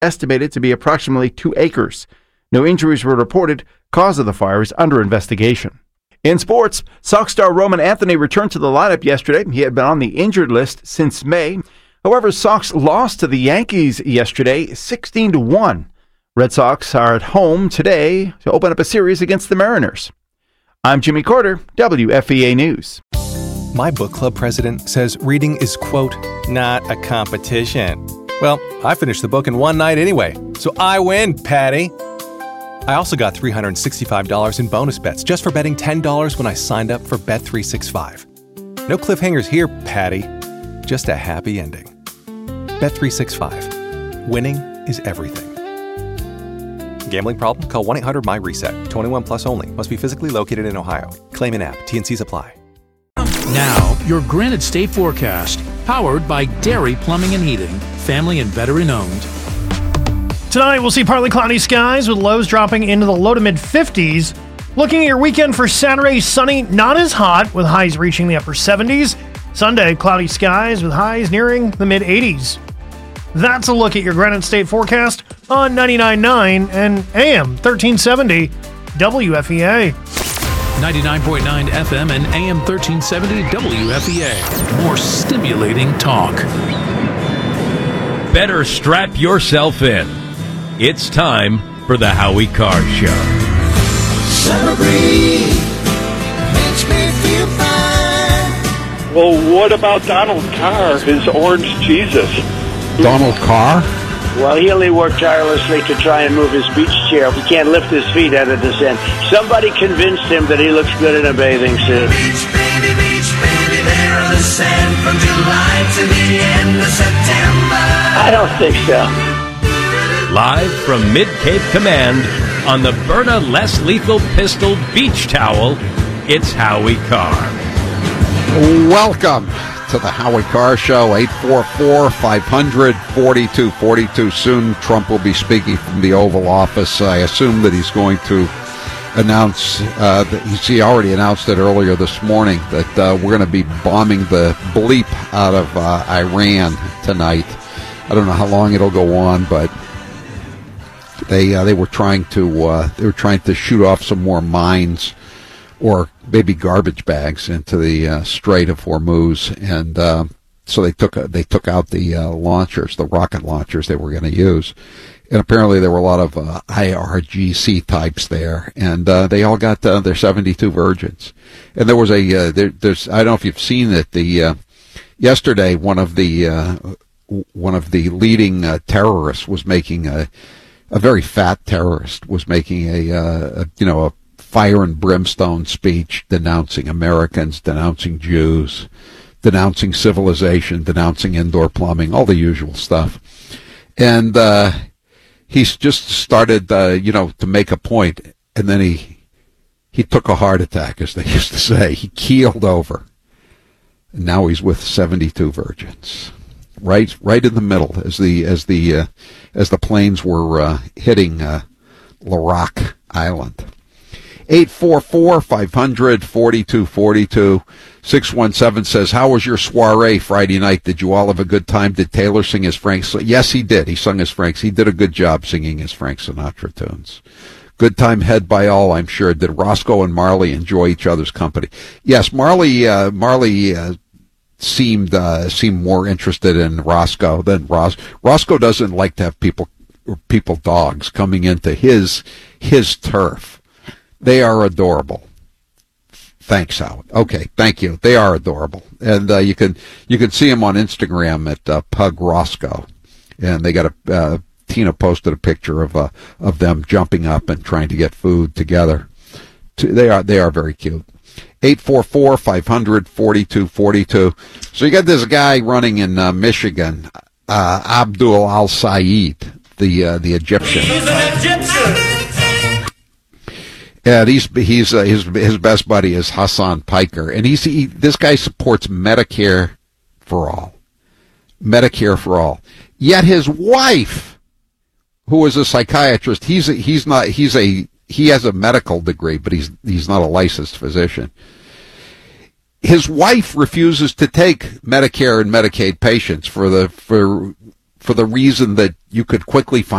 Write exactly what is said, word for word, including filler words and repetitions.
estimated to be approximately two acres. No injuries were reported. Cause of the fire is under investigation. In sports, Sox star Roman Anthony returned to the lineup yesterday. He had been on the injured list since May. However, Sox lost to the Yankees yesterday, sixteen to one. Red Sox are at home today to open up a series against the Mariners. I'm Jimmy Carter, W F E A News. My book club president says reading is, quote, not a competition. Well, I finished the book in one night anyway, so I win, Patty. I also got three hundred sixty-five dollars in bonus bets just for betting ten dollars when I signed up for Bet three sixty-five. No cliffhangers here, Patty. Just a happy ending. Bet three sixty-five. Winning is everything. Gambling problem? Call one eight hundred my reset. twenty-one plus only. Must be physically located in Ohio. Claim in app. T N Cs apply. Now, your Granite State forecast, powered by Dairy Plumbing and Heating, family and veteran owned. Tonight, we'll see partly cloudy skies with lows dropping into the low to mid fifties. Looking at your weekend for Saturday, sunny, not as hot, with highs reaching the upper seventies. Sunday, cloudy skies with highs nearing the mid eighties. That's a look at your Granite State forecast on ninety-nine point nine and A M thirteen seventy W F E A. ninety-nine point nine F M and A M thirteen seventy W F E A. More stimulating talk. Better strap yourself in. It's time for the Howie Carr Show. Summer breeze makes me feel fine. Well, what about Donald Carr, his orange Jesus? Donald Carr? Well, he only worked tirelessly to try and move his beach chair. He can't lift his feet out of the sand. Somebody convinced him that he looks good in a bathing suit. Beach, baby, beach, baby, there on the sand from July to the end of September. I don't think so. Live from Mid-Cape Command on the Berta Less Lethal Pistol Beach Towel, it's Howie Carr. Welcome to the Howie Carr Show, eight four four, five hundred, forty-two forty-two. Soon Trump will be speaking from the Oval Office. I assume that he's going to announce, uh, that he's, he already announced it earlier this morning, that uh, we're going to be bombing the bleep out of uh, Iran tonight. I don't know how long it'll go on, but they uh, they were trying to uh, they were trying to shoot off some more mines or maybe garbage bags into the uh, Strait of Hormuz, and uh, so they took uh, they took out the uh, launchers, the rocket launchers they were going to use, and apparently there were a lot of uh, I R G C types there, and uh, they all got uh, their seventy-two Virgins, and there was a uh, there, there's I don't know if you've seen it. The uh, yesterday one of the uh, one of the leading uh, terrorists was making a a very fat terrorist was making a, uh, a you know a fire and brimstone speech denouncing Americans, denouncing Jews, denouncing civilization, denouncing indoor plumbing, all the usual stuff. And uh, he's just started, uh, you know, to make a point, and then he he took a heart attack, as they used to say. He keeled over. And now he's with seventy-two Virgins, right, right in the middle, as the as the uh, as the planes were uh, hitting uh, Larak Island. eight four four, five hundred, forty-two forty-two. six one seven says, how was your soiree Friday night? Did you all have a good time? Did Taylor sing his Frank? Yes, he did. He sung his Franks. He did a good job singing his Frank Sinatra tunes. Good time had by all, I'm sure. Did Roscoe and Marley enjoy each other's company? Yes, Marley uh, Marley uh, seemed uh, seemed more interested in Roscoe than Ros. Roscoe doesn't like to have people people dogs coming into his his turf. They are adorable. Thanks, Howard. Okay, thank you. They are adorable, and uh, you can you can see them on Instagram at uh, Pug Roscoe, and they got a uh, Tina posted a picture of uh, of them jumping up and trying to get food together. They are they are very cute. eight four four, five hundred, forty-two forty-two. So you got this guy running in uh, Michigan, uh, Abdul Al Saeed, the uh, the Egyptian. He's an Egyptian. Yeah, he's he's uh, his his best buddy is Hassan Piker, and he's he, this guy supports Medicare for all, Medicare for all. Yet his wife, who is a psychiatrist, he's a, he's not he's a he has a medical degree, but he's he's not a licensed physician. His wife refuses to take Medicare and Medicaid patients for the for for the reason that you could quickly find